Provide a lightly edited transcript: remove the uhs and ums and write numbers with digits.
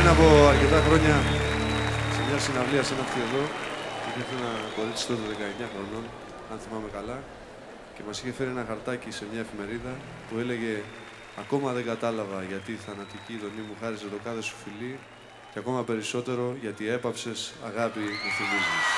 πριν από αρκετά χρόνια σε μια συναυλία σε ένα αυτή εδώ, είχε ένα κορίτσι τότε 19 χρονών, αν θυμάμαι καλά, και μας είχε φέρει ένα χαρτάκι σε μια εφημερίδα που έλεγε «Ακόμα δεν κατάλαβα γιατί η θανατική ειδονή μου χάριζε το κάθε σου φιλί και ακόμα περισσότερο γιατί έπαυσες αγάπη μου θυμίζεις».